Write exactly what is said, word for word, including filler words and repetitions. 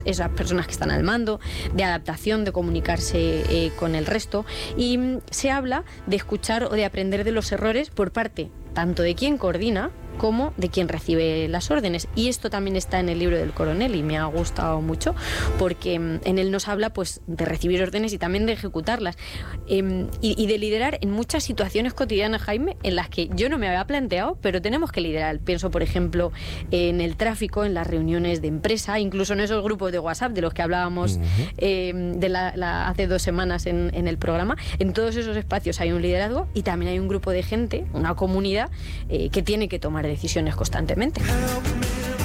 esas personas que están al mando, de adaptación, de comunicarse eh, con el resto, y mm, se habla de escuchar o de aprender de los errores por parte tanto de quien coordina como de quien recibe las órdenes. Y esto también está en el libro del coronel y me ha gustado mucho porque en él nos habla pues de recibir órdenes y también de ejecutarlas eh, y, y de liderar en muchas situaciones cotidianas, Jaime, en las que yo no me había planteado, pero tenemos que liderar. Pienso, por ejemplo, en el tráfico, en las reuniones de empresa, incluso en esos grupos de WhatsApp de los que hablábamos uh-huh. eh, de la, la, hace dos semanas en, en el programa. En todos esos espacios hay un liderazgo y también hay un grupo de gente, una comunidad eh, que tiene que tomar decisiones constantemente.